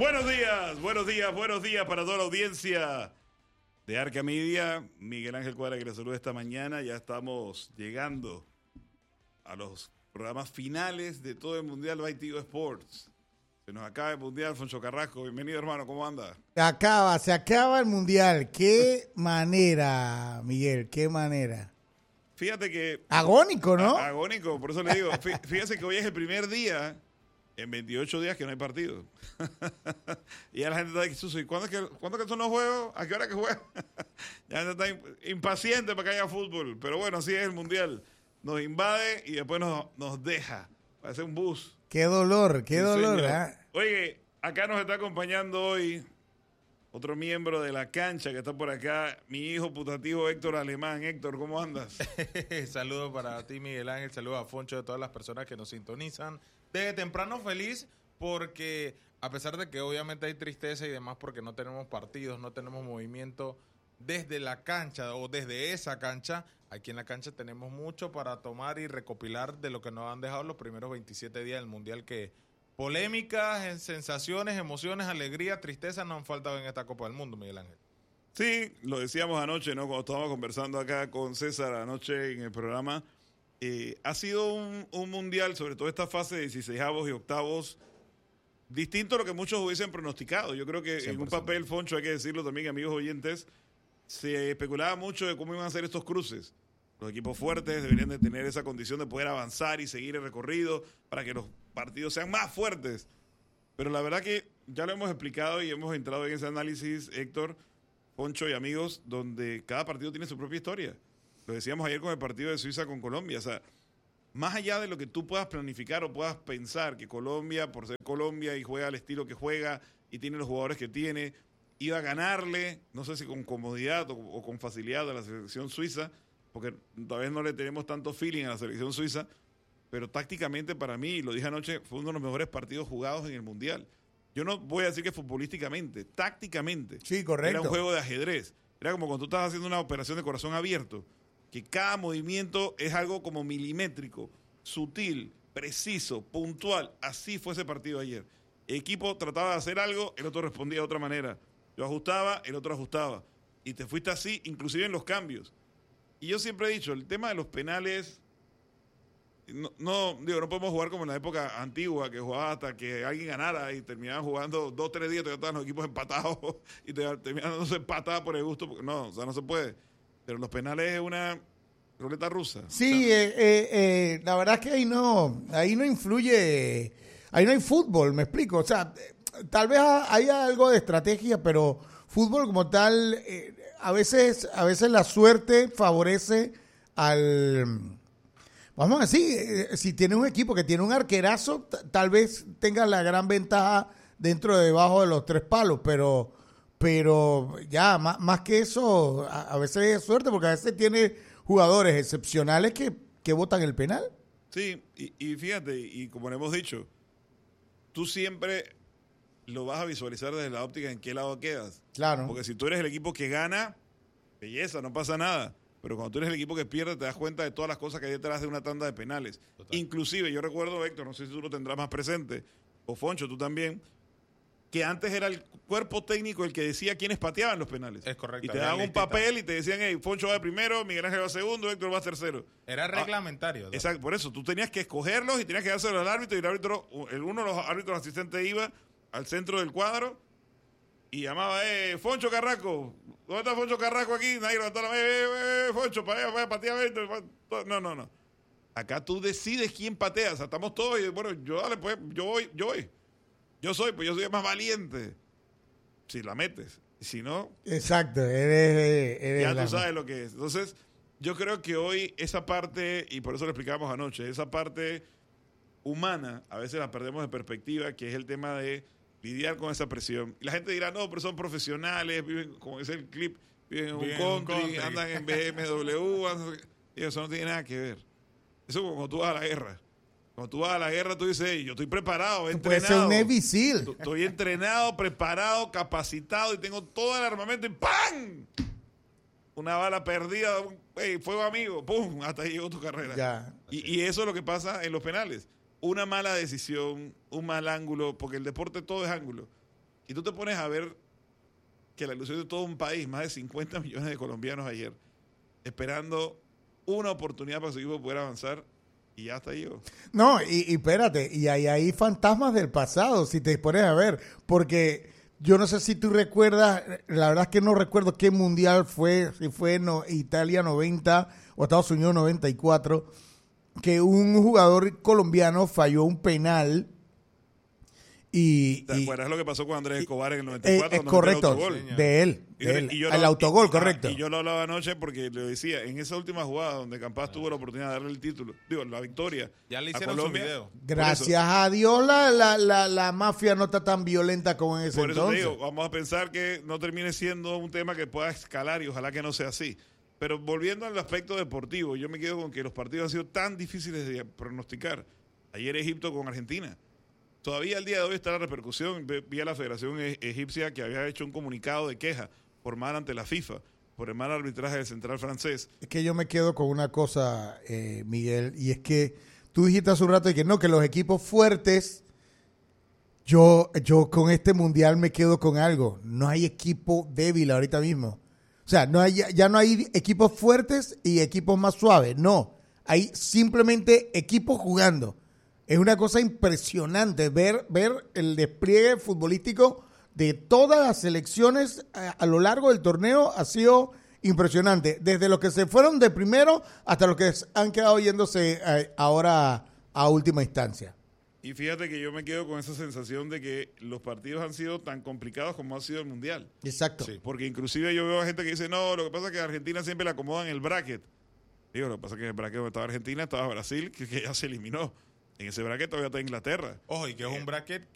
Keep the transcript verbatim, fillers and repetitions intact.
Buenos días, buenos días, buenos días para toda la audiencia de Arca Media. Miguel Ángel Cuadra que les saluda esta mañana. Ya estamos llegando a los programas finales de todo el Mundial by Tigo Sports. Se nos acaba el Mundial, Foncho Carrasco. Bienvenido, hermano, ¿cómo anda? Se acaba, se acaba el Mundial. Qué manera, Miguel, qué manera. Fíjate que... Agónico, ¿no? A, agónico, por eso le digo. Fíjese que hoy es el primer día en veintiocho días que no hay partido. Y ya la gente está diciendo, ¿y cuándo es que, ¿cuándo es que son los juegos? ¿A qué hora que juegan? Ya la gente está impaciente para que haya fútbol. Pero bueno, así es el Mundial. Nos invade y después nos, nos deja. Parece un bus. Qué dolor, qué Sí, dolor. señor. ¿eh? Oye, acá nos está acompañando hoy otro miembro de la cancha que está por acá, mi hijo putativo Héctor Alemán. Héctor, ¿cómo andas? Saludos para ti, Miguel Ángel. Saludos a Foncho, de todas las personas que nos sintonizan. Desde temprano feliz porque a pesar de que obviamente hay tristeza y demás porque no tenemos partidos, no tenemos movimiento desde la cancha o desde esa cancha, aquí en la cancha tenemos mucho para tomar y recopilar de lo que nos han dejado los primeros veintisiete días del Mundial, que polémicas, sensaciones, emociones, alegría, tristeza no han faltado en esta Copa del Mundo, Miguel Ángel. Sí, lo decíamos anoche, ¿no? Cuando estábamos conversando acá con César anoche en el programa. Eh, ha sido un, un mundial, sobre todo esta fase de dieciseisavos y octavos, distinto a lo que muchos hubiesen pronosticado. Yo creo que cien por ciento. En un papel, Foncho, hay que decirlo también, amigos oyentes, se especulaba mucho de cómo iban a ser estos cruces. Los equipos fuertes deberían de tener esa condición de poder avanzar y seguir el recorrido para que los partidos sean más fuertes. Pero la verdad que ya lo hemos explicado y hemos entrado en ese análisis, Héctor, Poncho y amigos, donde cada partido tiene su propia historia. Lo decíamos ayer con el partido de Suiza con Colombia. O sea, más allá de lo que tú puedas planificar o puedas pensar que Colombia, por ser Colombia y juega al estilo que juega y tiene los jugadores que tiene, iba a ganarle, no sé si con comodidad o, o con facilidad a la selección suiza, porque todavía no le tenemos tanto feeling a la selección suiza, pero tácticamente para mí, y lo dije anoche, fue uno de los mejores partidos jugados en el Mundial. Yo no voy a decir que futbolísticamente, tácticamente. Sí, correcto. Era un juego de ajedrez. Era como cuando tú estás haciendo una operación de corazón abierto, que cada movimiento es algo como milimétrico, sutil, preciso, puntual. Así fue ese partido ayer. El equipo trataba de hacer algo, el otro respondía de otra manera. Yo ajustaba, el otro ajustaba. Y te fuiste así, inclusive en los cambios. Y yo siempre he dicho, el tema de los penales, no, no digo, no podemos jugar como en la época antigua, que jugaba hasta que alguien ganara y terminaban jugando dos, tres días, todavía estaban los equipos empatados y te, terminaban no se empataban por el gusto, porque no, o sea, no se puede. Pero los penales es una ruleta rusa. Sí, o sea, eh, eh, eh, la verdad es que ahí no, ahí no influye, ahí no hay fútbol, me explico. O sea, tal vez haya algo de estrategia, pero fútbol como tal, eh, a veces, a veces la suerte favorece al, vamos a decir, eh, si tiene un equipo que tiene un arquerazo, t- tal vez tenga la gran ventaja dentro de debajo de los tres palos, pero pero ya, más, más que eso, a, a veces es suerte, porque a veces tiene jugadores excepcionales que, que botan el penal. Sí, y, y fíjate, y como le hemos dicho, tú siempre lo vas a visualizar desde la óptica en qué lado quedas. Claro. Porque si tú eres el equipo que gana, belleza, no pasa nada. Pero cuando tú eres el equipo que pierde, te das cuenta de todas las cosas que hay detrás de una tanda de penales. Total. Inclusive, yo recuerdo, Héctor, no sé si tú lo tendrás más presente, o Foncho, tú también, que antes era el cuerpo técnico el que decía quiénes pateaban los penales. Es correcto. Y te daban un papel y te decían, hey, Foncho va de primero, Miguel Ángel va segundo, Héctor va tercero. Era reglamentario. Ah, exacto, por eso tú tenías que escogerlos y tenías que dárselo al árbitro, y el árbitro, el uno de los árbitros asistentes iba al centro del cuadro y llamaba, eh, Foncho Carrasco, ¿dónde está Foncho Carrasco aquí? Nadie levantó la mano, eh, eh, eh, Foncho, para allá, para allá, patea. No, no, no. Acá tú decides quién patea, o sea, estamos todos y bueno, yo dale, pues, yo voy, yo voy. Yo soy, pues yo soy el más valiente. Si la metes. Y si no... Exacto, eres... eres ya la... tú sabes lo que es. Entonces, yo creo que hoy esa parte, y por eso lo explicamos anoche, esa parte humana, a veces la perdemos de perspectiva, que es el tema de lidiar con esa presión. Y la gente dirá, no, pero son profesionales, viven, como dice el clip, viven en un Viven country, en un country. andan en B M W, andan, y eso no tiene nada que ver. Eso es como cuando tú vas a la guerra. Cuando tú vas a la guerra, tú dices, hey, yo estoy preparado, Tú entrenado. puedes ser un Navy SEAL. Estoy entrenado, preparado, capacitado y tengo todo el armamento y ¡pam! Una bala perdida, hey, fuego amigo, ¡pum! Hasta ahí llegó tu carrera. Ya. Y, y eso es lo que pasa en los penales. Una mala decisión, un mal ángulo, porque el deporte todo es ángulo. Y tú te pones a ver que la ilusión de todo un país, más de cincuenta millones de colombianos ayer, esperando una oportunidad para su equipo poder avanzar, y ya está llegó. No, y, y espérate, y hay ahí fantasmas del pasado, si te pones a ver, porque yo no sé si tú recuerdas, la verdad es que no recuerdo qué mundial fue, si fue no, Italia noventa o Estados Unidos noventa y cuatro, que un jugador colombiano falló un penal. Y, ¿Te y- acuerdas lo que pasó con Andrés y- Escobar en el noventa y eh, cuatro? es cuando metió el correcto, autogol? de él, Y- de él, y yo el lo- autogol, y- correcto. Y yo lo hablaba anoche porque le decía, en esa última jugada donde Campas tuvo la oportunidad de darle el título, digo, la victoria. Ya le a hicieron su Colombia, video. por Gracias eso- a Dios la, la, la, la mafia no está tan violenta como en ese Por eso te entonces. digo, vamos a pensar que no termine siendo un tema que pueda escalar y ojalá que no sea así. Pero volviendo al aspecto deportivo, yo me quedo con que los partidos han sido tan difíciles de pronosticar. Ayer Egipto con Argentina. Todavía al día de hoy está la repercusión. Ve- Vi a la Federación E- Egipcia que había hecho un comunicado de queja formal ante la FIFA por el mal arbitraje del central francés. Es que yo me quedo con una cosa, eh, Miguel, y es que tú dijiste hace un rato que no, que los equipos fuertes, yo, yo con este mundial me quedo con algo. No hay equipo débil ahorita mismo. O sea, no hay, ya no hay equipos fuertes y equipos más suaves. No, hay simplemente equipos jugando. Es una cosa impresionante ver, ver el despliegue futbolístico de todas las selecciones a, a lo largo del torneo. Ha sido impresionante. Desde los que se fueron de primero hasta los que han quedado yéndose eh, ahora a última instancia. Y fíjate que yo me quedo con esa sensación de que los partidos han sido tan complicados como ha sido el Mundial. Exacto. Sí. Porque inclusive yo veo a gente que dice, no, lo que pasa es que a Argentina siempre la acomodan en el bracket. Digo, lo que pasa es que en el bracket donde estaba Argentina estaba Brasil, que, que ya se eliminó. En ese bracket todavía está Inglaterra. Ojo, y que es un bracket